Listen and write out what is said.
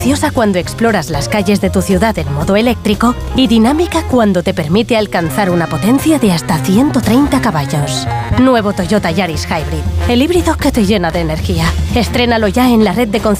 Silenciosa cuando exploras las calles de tu ciudad en modo eléctrico y dinámica cuando te permite alcanzar una potencia de hasta 130 caballos. Nuevo Toyota Yaris Hybrid, el híbrido que te llena de energía. Estrénalo ya en la red de concesionarios